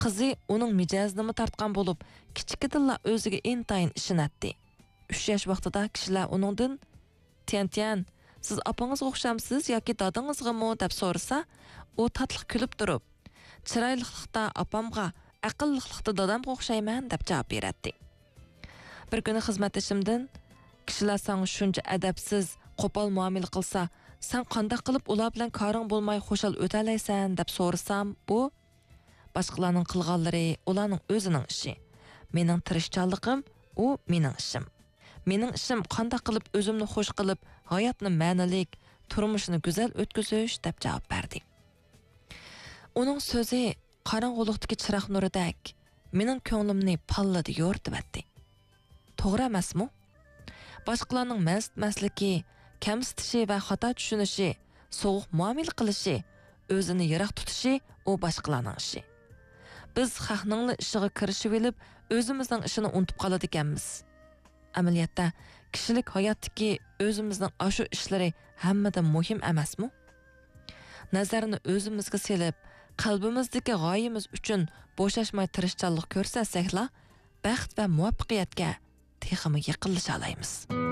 qizi uning mijozini tortgan bo'lib, kichikidilla o'ziga intayin ishonatdi. 3 yosh vaqtida kishilar uningdan "Tian, siz opangizga o'xshamsiz yoki dadingizgami?" deb so'rasa, u tatliq kulib turib, "Chiroylilikda opamga, aqllilikda dadamga o'xshayman" deb javob beradi. Bir kuni xizmatdashimdan kishilar senga shuncha adabsiz, qo'pol muomala qilsa, sen qanday qilib ular bilan koring bo'lmay xo'shal o'talaysan deb so'rasam, bu boshqalarning qilganlari ularning o'zining ishi. Mening tirishchanligim u mening ishim. Mening ishim qanday qilib o'zimni xush qilib, hayotni ma'noli, turmushni go'zal o'tkazish deb javob berdi. Uning so'zi qorong'ulikdagi chiroq nuridek mening ko'nglimni pallada yo'rtibdi. To'g'ri emasmi? Boshqalarning masligi, kamsitishi va xato tushunishi, so'g'uq muomala qilishi, o'zini yiroq tutishi u boshqalarning ishi. Biz xalqning ishiga kirishib olib, o'zimizning ishini unutib qoladi ekanmiz. Amaliyotda kishilik hayotdagi o'zimizning ashu ishlari hammadan muhim emasmi? Nazarni o'zimizga selib, qalbimizdagi g'oyamiz uchun bo'shashmay tirishchanlik ko'rsatsak-la, baxt va muvaffaqiyatga texmi yaqinlasha olamiz.